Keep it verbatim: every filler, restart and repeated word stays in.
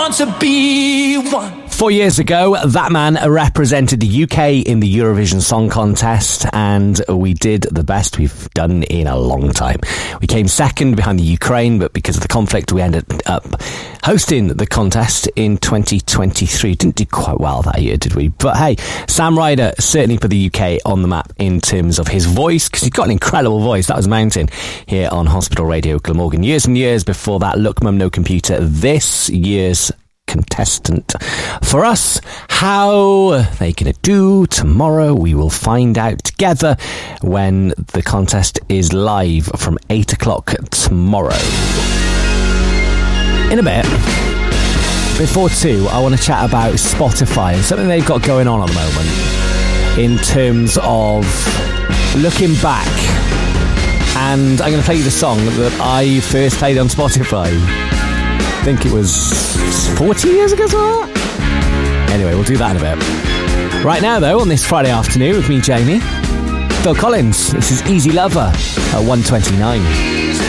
Want to be one. Four years ago, that man represented the U K in the Eurovision Song Contest, and we did the best we've done in a long time. We came second behind the Ukraine, but because of the conflict, we ended up hosting the contest in twenty twenty-three. Didn't do quite well that year, did we? But hey, Sam Ryder certainly put the U K on the map in terms of his voice, because he's got an incredible voice. That was Mountain here on Hospital Radio Glamorgan. Years and years before that, Look Mum No Computer, this year's contestant. For us, how are they going to do tomorrow? We will find out together when the contest is live from eight o'clock tomorrow. In a bit, before two, I want to chat about Spotify and something they've got going on at the moment in terms of looking back. And I'm going to play you the song that I first played on Spotify. I think it was forty years ago, so anyway, we'll do that in a bit. Right now, though, on this Friday afternoon with me, Jamie, Phil Collins, this is Easy Lover at one twenty-nine.